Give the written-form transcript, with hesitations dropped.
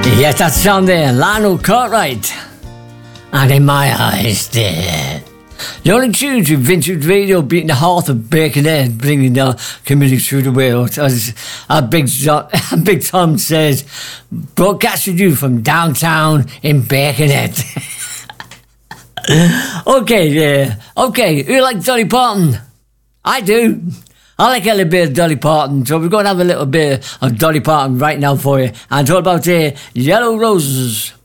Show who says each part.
Speaker 1: Yes, that sound there, Lionel Cartwright. And In My Eyes there. The only tunes with Vintage Radio beating the heart of Birkenhead, bringing the community through the world. As Big Tom says, broadcasting you from downtown in Birkenhead. Okay, who likes Dolly Parton? I do. I like a little bit of Dolly Parton, so we're going to have a little bit of Dolly Parton right now for you. And it's all about Yellow Roses.